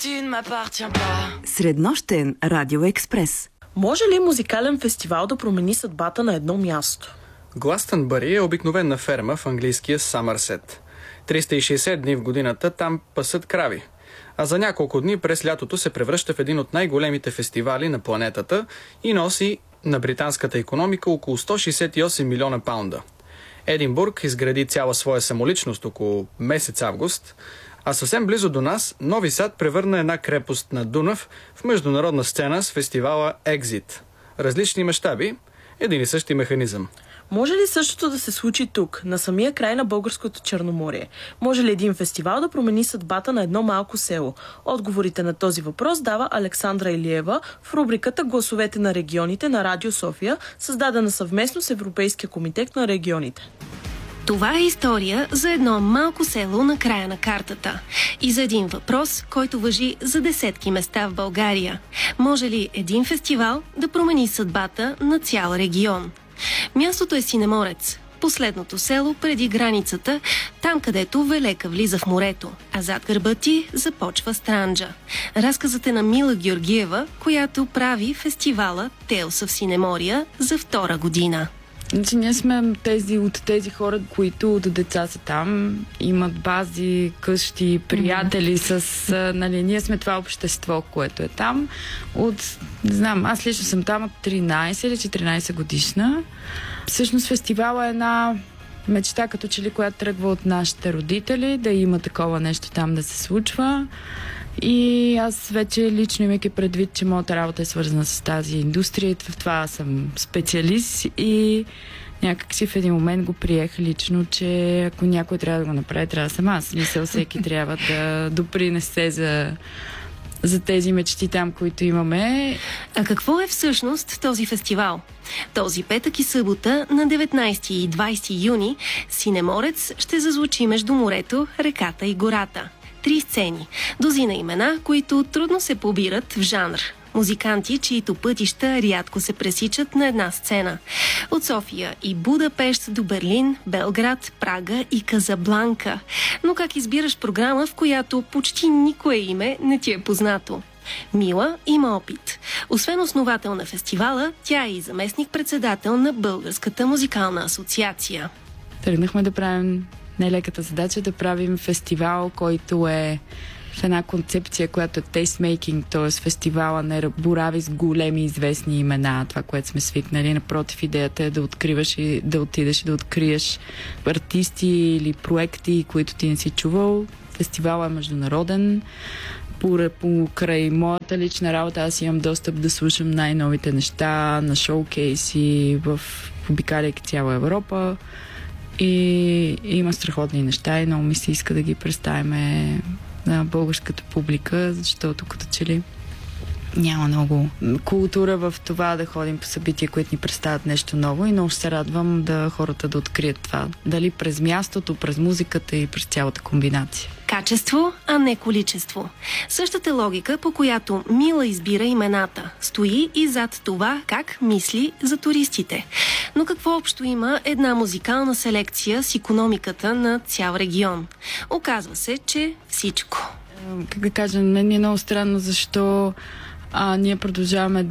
Среднощен Радио Експрес. Може ли музикален фестивал да промени съдбата на едно място? Гластънбъри е обикновена ферма в английския Самърсет. 360 дни в годината там пасат крави. А за няколко дни през лятото се превръща в един от най-големите фестивали на планетата и носи на британската икономика около 168 милиона паунда. Единбург изгради цяла своя самоличност около месец август, а съвсем близо до нас Нови Сад превърна една крепост на Дунав в международна сцена с фестивала Екзит. Различни мащаби, един и същи механизъм. Може ли същото да се случи тук, на самия край на българското Черноморие? Може ли един фестивал да промени съдбата на едно малко село? Отговорите на този въпрос дава Александра Илиева в рубриката "Гласовете на регионите" на Радио София, създадена съвместно с Европейския комитет на регионите. Това е история за едно малко село на края на картата и за един въпрос, който важи за десетки места в България. Може ли един фестивал да промени съдбата на цял регион? Мястото е Синеморец, последното село преди границата, там където Велека влиза в морето, а зад гърба ти започва Странджа. Разказът е на Мила Георгиева, която прави фестивала Tales of Синемория за втора година. Значи, ние сме от тези хора, които от деца са там, имат бази, къщи, приятели ние сме това общество, което е там. Не знам, аз лично съм там от 13 или 14 годишна. Всъщност фестивала е една мечта, като че ли, която тръгва от нашите родители, да има такова нещо там да се случва. И аз вече лично, имайки предвид, че моята работа е свързана с тази индустрия, в това съм специалист и някак си в един момент го приех лично, че ако някой трябва да го направи, трябва да съм аз. Мисля, всеки трябва да допринесе за тези мечти там, които имаме. А какво е всъщност този фестивал? Този петък и събота на 19 и 20 юни Синеморец ще зазвучи между морето, реката и гората. 3 сцени, дозина имена, които трудно се побират в жанр. Музиканти, чието пътища рядко се пресичат на една сцена. От София и Будапещ до Берлин, Белград, Прага и Казабланка. Но как избираш програма, в която почти никое име не ти е познато? Мила има опит. Освен основател на фестивала, тя е и заместник-председател на Българската музикална асоциация. Тръгнахме да правим нелеката задача да правим фестивал, който е в една концепция, която е тейстмейкинг, т.е. фестивала не борави с големи известни имена, това, което сме свикнали. Напротив, идеята е да откриваш и да отидеш и да откриеш артисти или проекти, които ти не си чувал. Фестивалът е международен. Покрай моята лична работа аз имам достъп да слушам най-новите неща на шоукейси обикаляйки цяла Европа. И има страхотни неща и много ми се иска да ги представим на българската публика, защото като че ли няма много култура в това да ходим по събития, които ни представят нещо ново и много се радвам хората да открият това. Дали през мястото, през музиката и през цялата комбинация. Качество, а не количество. Същата логика, по която Мила избира имената, стои и зад това как мисли за туристите. Но какво общо има една музикална селекция с икономиката на цял регион? Оказва се, че всичко. Как да кажа, мен е много странно защо ние продължаваме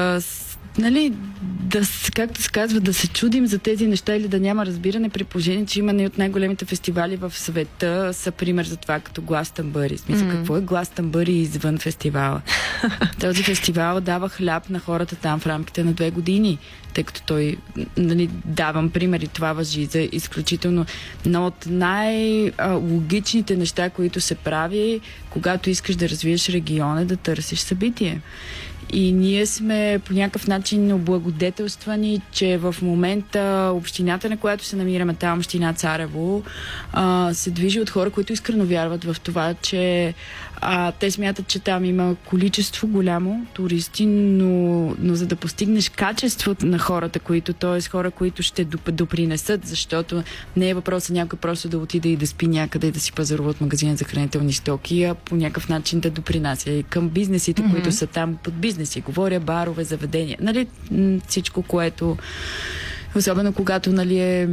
както се казва, да се чудим за тези неща или да няма разбиране, при положение, че има не от най-големите фестивали в света са пример за това, като Гластънбъри. Смисъл, какво е Гластънбъри извън фестивала? Този фестивал дава хляб на хората там в рамките на 2 години, тъй като той, давам примери, това важи за изключително, но от най-логичните неща, които се прави, когато искаш да развиеш региона, да търсиш събитие. И ние сме по някакъв начин облагодетелствани, че в момента общината, на която се намираме, там община Царево, се движи от хора, които искрено вярват в това, че те смятат, че там има количество голямо туристи, но за да постигнеш качеството на хората, хора, които ще допринесат, защото не е въпросът някой просто да отиде и да спи някъде и да си пазарува от магазина за хранителни стоки, а по някакъв начин да допринася и към бизнесите, които са там под бизнеси. Говоря барове, заведения. Всичко, което Особено когато, нали, е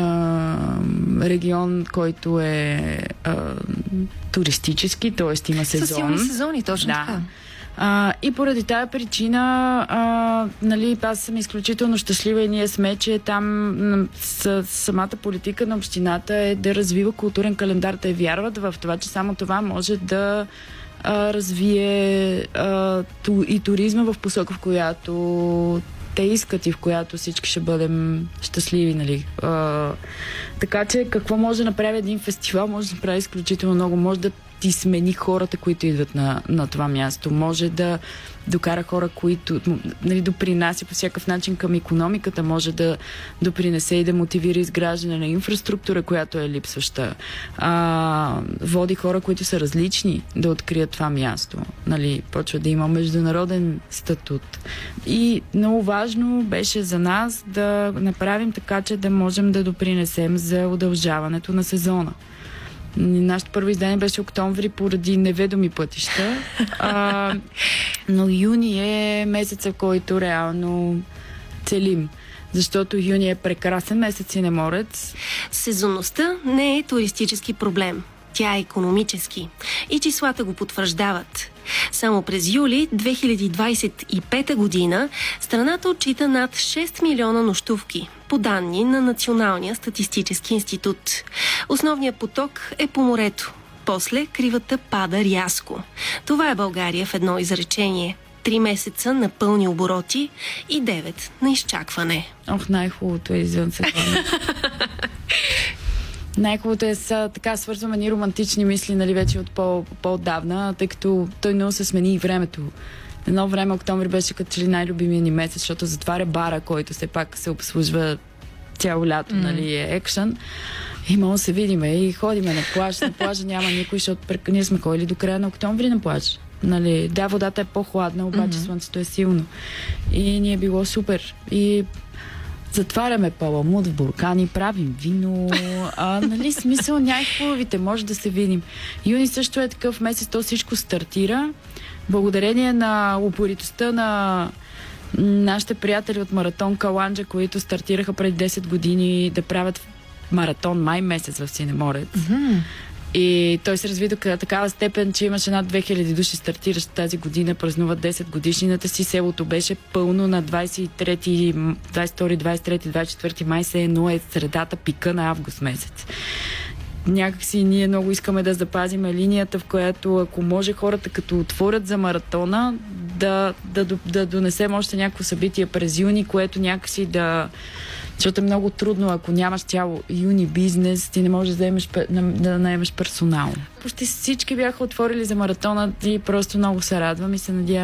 регион, който е туристически, т.е. има сезон. Със силни сезони, точно така. И поради тая причина, нали, аз съм изключително щастлива и ние сме, че там самата политика на общината е да развива културен календар. Те вярват в това, че само това може да развие и туризма в посока, в която те искат и в която всички ще бъдем щастливи, нали. Така че какво може да направи един фестивал? Може да направи изключително много. Може да ти смени хората, които идват на това място. Може да докара хора, които, нали, допринася по всякакъв начин към икономиката. Може да допринесе и да мотивира изграждане на инфраструктура, която е липсваща. Води хора, които са различни, да открият това място. Нали, почва да има международен статут. И много важно беше за нас да направим така, че да можем да допринесем за удължаването на сезона. Нашето първо издание беше октомври поради неведоми пътища, но юни е месеца, който реално целим. Защото юни е прекрасен месец Синеморец. Сезонността не е туристически проблем. Тя е икономически. И числата го потвърждават. Само през юли 2025 година страната отчита над 6 милиона нощувки, по данни на Националния статистически институт. Основният поток е по морето. После кривата пада рязко. Това е България в едно изречение. 3 месеца на пълни обороти и 9 на изчакване. Най-хубавото е извън сезона. Най-хубавото е така свързваме ни романтични мисли, нали, вече от по-отдавна, тъй като той много се смени и времето. Едно време октомври беше като че ли най-любимия ни месец, защото затваря бара, който все пак се обслужва цяло лято, нали, е екшън. И може да се видиме и ходиме на плаж. На плажа няма никой, защото ние сме ходили до края на октомври на плаж. Нали, да, водата е по-хладна, обаче слънцето е силно. И ни е било супер. И затваряме паламут в буркани, правим вино. Нали, смисъл най-хубавите, може да се видим. Юни също е такъв месец, то всичко стартира. Благодарение на упоритостта на нашите приятели от Маратон Каланджа, които стартираха преди 10 години да правят маратон май месец в Синеморец. И той се разви до такава степен, че имаше над 2000 души стартиращи тази година, празнуват 10 годишнината си. Селото беше пълно на 22, 23, 24 май, се едно е средата, пика на август месец. Някакси ние много искаме да запазим линията, в която ако може хората като отворят за маратона, да донесем още някакво събитие през юни, което някакси да... Защото е много трудно, ако нямаш цяло юни бизнес, ти не можеш да наемеш персонал. Почти всички бяха отворили за маратона и просто много се радвам и се надявам